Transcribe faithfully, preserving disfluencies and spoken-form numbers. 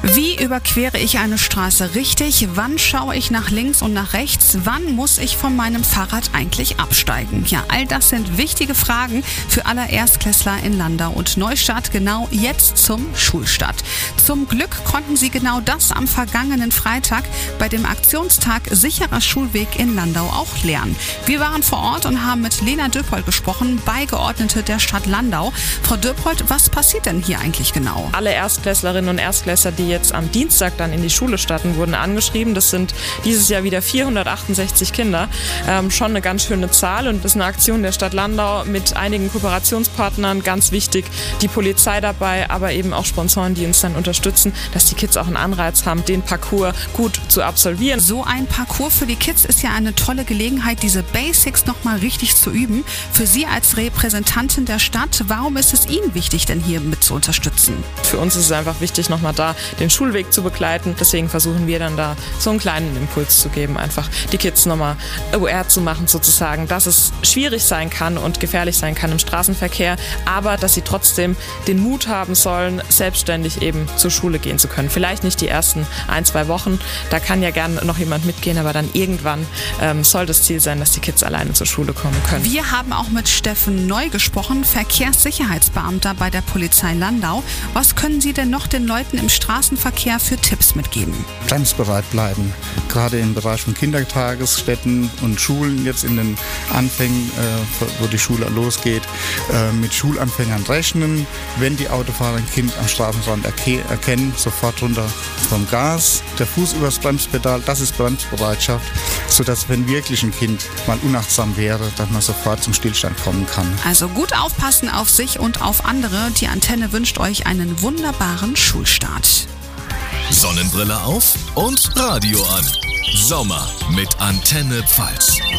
Wie überquere ich eine Straße richtig? Wann schaue ich nach links und nach rechts? Wann muss ich von meinem Fahrrad eigentlich absteigen? Ja, all das sind wichtige Fragen für alle Erstklässler in Landau und Neustadt, genau jetzt zum Schulstart. Zum Glück konnten sie genau das am vergangenen Freitag bei dem Aktionstag Sicherer Schulweg in Landau auch lernen. Wir waren vor Ort und haben mit Lena Döpold gesprochen, Beigeordnete der Stadt Landau. Frau Döpold, was passiert denn hier eigentlich genau? Alle Erstklässlerinnen und Erstklässler, die jetzt am Dienstag dann in die Schule starten, wurden angeschrieben. Das sind dieses Jahr wieder vierhundertachtundsechzig Kinder. Ähm, schon eine ganz schöne Zahl und das ist eine Aktion der Stadt Landau mit einigen Kooperationspartnern. Ganz wichtig, die Polizei dabei, aber eben auch Sponsoren, die uns dann unterstützen, dass die Kids auch einen Anreiz haben, den Parcours gut zu absolvieren. So ein Parcours für die Kids ist ja eine tolle Gelegenheit, diese Basics nochmal richtig zu üben. Für Sie als Repräsentantin der Stadt, warum ist es Ihnen wichtig, denn hier mit zu unterstützen? Für uns ist es einfach wichtig, nochmal da den Schulweg zu begleiten. Deswegen versuchen wir dann da so einen kleinen Impuls zu geben, einfach die Kids nochmal aware zu machen sozusagen, dass es schwierig sein kann und gefährlich sein kann im Straßenverkehr, aber dass sie trotzdem den Mut haben sollen, selbstständig eben zur Schule gehen zu können. Vielleicht nicht die ersten ein, zwei Wochen, da kann ja gern noch jemand mitgehen, aber dann irgendwann ähm, soll das Ziel sein, dass die Kids alleine zur Schule kommen können. Wir haben auch mit Steffen Neu gesprochen, Verkehrssicherheitsbeamter bei der Polizei Landau. Was können Sie denn noch den Leuten im Straßenverkehr für Tipps mitgeben? Bremsbereit bleiben, gerade im Bereich von Kindertagesstätten und Schulen jetzt in den Anfängen, äh, wo die Schule losgeht, äh, mit Schulanfängern rechnen. Wenn die Autofahrer ein Kind am Straßenrand erke- erkennen, sofort runter vom Gas. Der Fuß übers Bremspedal, das ist Bremsbereitschaft, sodass, wenn wirklich ein Kind mal unachtsam wäre, dass man sofort zum Stillstand kommen kann. Also gut aufpassen auf sich und auf andere. Die Antenne wünscht euch einen wunderbaren Schulstart. Sonnenbrille auf und Radio an. Sommer mit Antenne Pfalz.